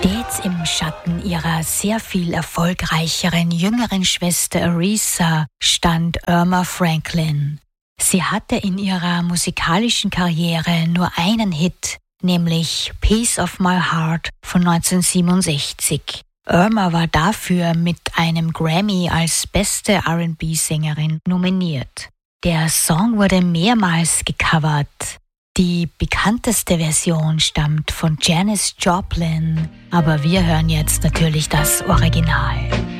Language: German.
Stets im Schatten ihrer sehr viel erfolgreicheren jüngeren Schwester Aretha stand Irma Franklin. Sie hatte in ihrer musikalischen Karriere nur einen Hit, nämlich Piece of My Heart von 1967. Irma war dafür mit einem Grammy als beste R&B-Sängerin nominiert. Der Song wurde mehrmals gecovert. Die bekannteste Version stammt von Janis Joplin, aber wir hören jetzt natürlich das Original.